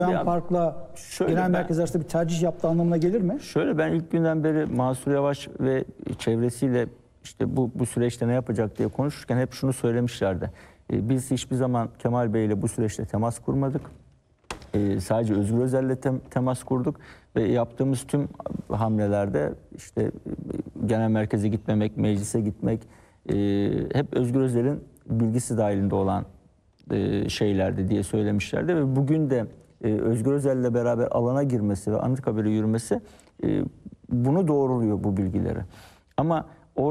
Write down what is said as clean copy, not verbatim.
Park'la genel merkez arasında bir tercih yaptığı anlamına gelir mi? Şöyle, ben ilk günden beri Mansur Yavaş ve çevresiyle işte bu süreçte ne yapacak diye konuşurken hep şunu söylemişlerdi. Biz hiçbir zaman Kemal Bey ile bu süreçte temas kurmadık. Sadece Özgür Özel'le temas kurduk ve yaptığımız tüm hamlelerde işte genel merkeze gitmemek, meclise gitmek hep Özgür Özel'in bilgisi dahilinde olan şeylerdi diye söylemişlerdi ve bugün de Özgür Özel'le beraber alana girmesi ve Anıtkabir'e yürümesi bunu doğruluyor, bu bilgileri. Ama